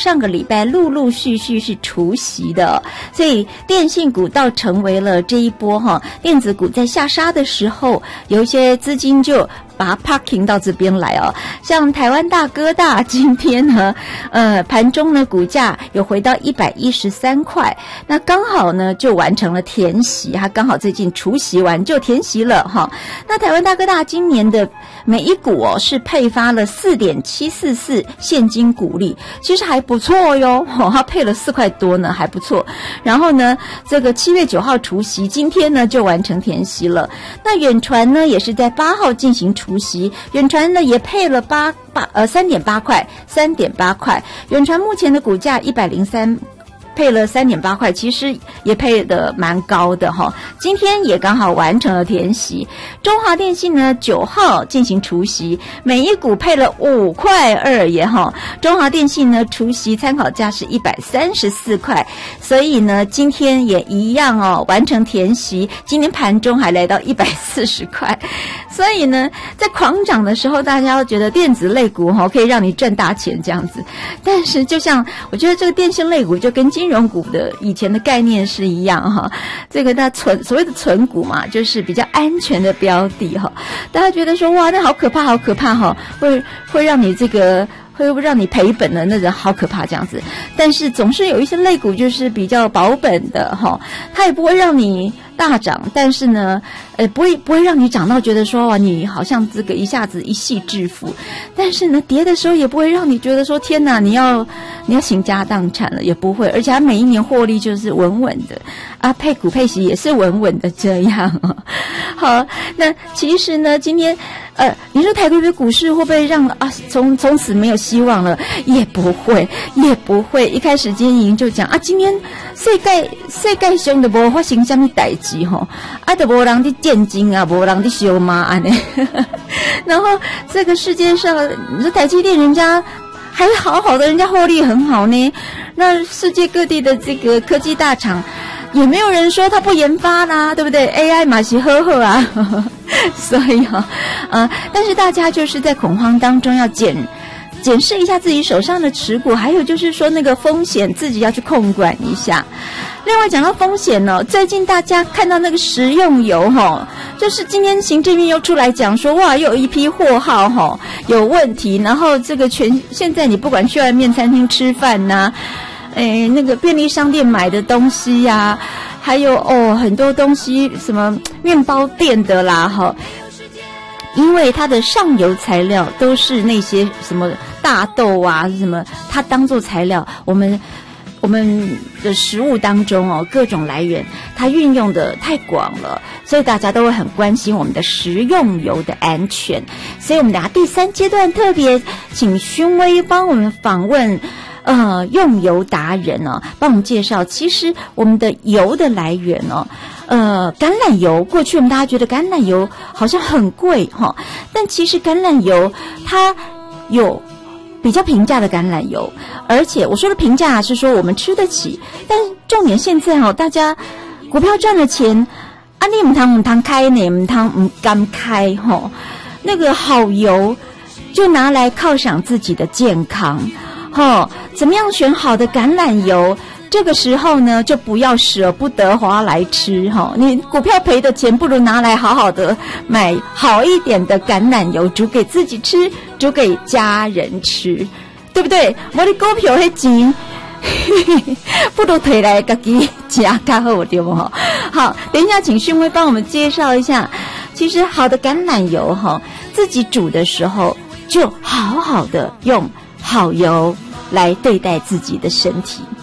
上个礼拜陆陆续续是除息的，所以电信股倒成为了这一波电子股在下杀的时候，有一些资金就把它 parking 到这边来哦。像台湾大哥大今天呢盘中呢股价有回到113块，那刚好呢就完成了填息，它刚好最近除息完就填息了哈。那台湾大哥大今年的每一股是配发了 4.744 现金股利，其实还不错哟，它配了4块多呢，还不错。然后呢这个7月9号除息，今天呢就完成填息了。那远传呢也是在8号进行除息，远传呢也配了3.8块，远传目前的股价103，配了3.8块，其实也配得蛮高的哈。今天也刚好完成了填息。中华电信呢9号进行除息，每一股配了5块2耶哈。中华电信呢除息参考价是134块，所以呢今天也一样完成填息，今天盘中还来到140块。所以呢在狂涨的时候，大家都觉得电子类股可以让你赚大钱这样子，但是就像我觉得这个电信类股就跟金融股的以前的概念是一样哈，这个它所谓的存股嘛，就是比较安全的标的哈。大家觉得说哇，那好可怕好可怕哈，会让你这个会让你赔本的那种，好可怕这样子。但是总是有一些类股就是比较保本的哈，它也不会让你大涨，但是呢不会让你涨到觉得说哇你好像这个一下子一夕致富，但是呢跌的时候也不会让你觉得说天哪你要倾家荡产了，也不会。而且它每一年获利就是稳稳的啊，配股配息也是稳稳的这样好，那其实呢今天你说台北股市会不会让从此没有希望了？也不会。一开始经营就讲今天世界上都无发生什么代志吼，都无人在见金啊，无人在烧嘛安尼。然后这个世界上，你说台积电人家还好好的，人家获利很好呢。那世界各地的这个科技大厂，也没有人说他不研发啦，对不对 ？AI 嘛是呵呵啊，所以但是大家就是在恐慌当中要检视一下自己手上的持股，还有就是说那个风险自己要去控管一下。另外讲到风险呢，最近大家看到那个食用油就是今天行政院又出来讲说哇，又有一批货号有问题，然后这个现在你不管去外面餐厅吃饭呐，那个便利商店买的东西呀，还有很多东西什么面包店的啦因为它的上游材料都是那些什么大豆啊什么，它当作材料，我们的食物当中各种来源它运用的太广了，所以大家都会很关心我们的食用油的安全。所以我们第3阶段特别请勋威帮我们访问用油达人帮我们介绍，其实我们的油的来源橄榄油，过去我们大家觉得橄榄油好像很贵但其实橄榄油它有比较平价的橄榄油，而且我说的平价是说我们吃得起，但重点现在大家股票赚了钱你唔通开呢，唔敢开那个好油就拿来犒赏自己的健康怎么样选好的橄榄油？这个时候呢，就不要舍不得花来吃你股票赔的钱，不如拿来好好的买好一点的橄榄油，煮给自己吃，煮给家人吃，对不对？我的股票那钱不如退来自己吃较好，对不好，等一下请勋威帮我们介绍一下，其实好的橄榄油自己煮的时候就好好的用好油来对待自己的身体。